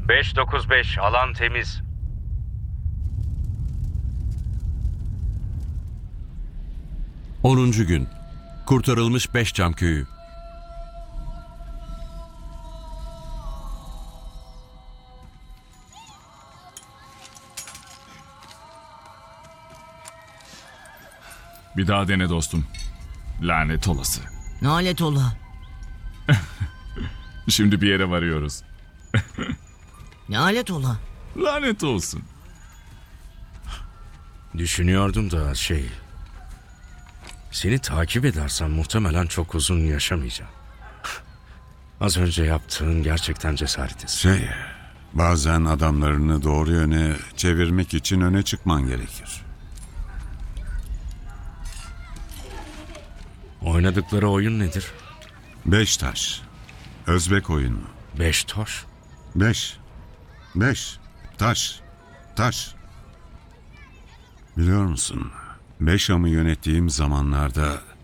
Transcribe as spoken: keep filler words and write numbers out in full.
beş dokuz beş, alan temiz. Onuncu gün. Kurtarılmış beş cam köyü. Bir daha dene dostum. Lanet olası. Nalet ola. Şimdi bir yere varıyoruz. Nalet ola. Lanet olsun. Düşünüyordum da şey... Seni takip edersem muhtemelen çok uzun yaşamayacağım. Az önce yaptığın gerçekten cesaret ister. Şey, bazen adamlarını doğru yöne çevirmek için öne çıkman gerekir. Oynadıkları oyun nedir? Beş taş. Özbek oyunu. Beş taş. Beş. Beş. Taş. Taş. Biliyor musun? Beşam'ı yönettiğim zamanlarda